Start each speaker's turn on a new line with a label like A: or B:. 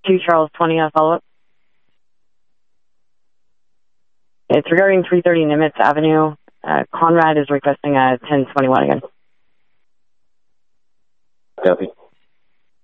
A: 2 Charles 20 follow-up. It's regarding 330 Nimitz Avenue. Conrad is requesting 1021 again.
B: Copy.